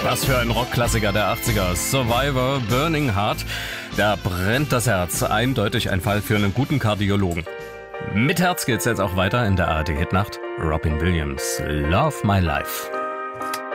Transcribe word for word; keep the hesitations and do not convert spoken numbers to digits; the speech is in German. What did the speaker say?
Was für ein Rockklassiker der achtziger. Survivor, Burning Heart. Da brennt das Herz. Eindeutig ein Fall für einen guten Kardiologen. Mit Herz geht's jetzt auch weiter in der A R D Hitnacht. Robin Williams, Love My Life.